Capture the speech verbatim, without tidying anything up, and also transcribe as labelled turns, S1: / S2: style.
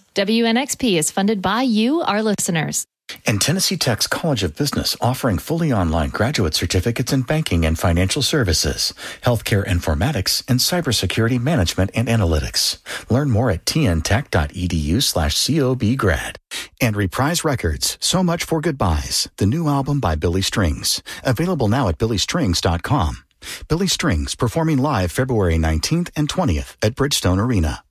S1: W N X P is funded by you, our listeners.
S2: And Tennessee Tech's College of Business, offering fully online graduate certificates in banking and financial services, healthcare informatics, and cybersecurity management and analytics. Learn more at tntech.edu slash COB grad. And Reprise Records, So Much for Goodbyes, the new album by Billy Strings. Available now at billy strings dot com. Billy Strings, performing live February nineteenth and twentieth at Bridgestone Arena.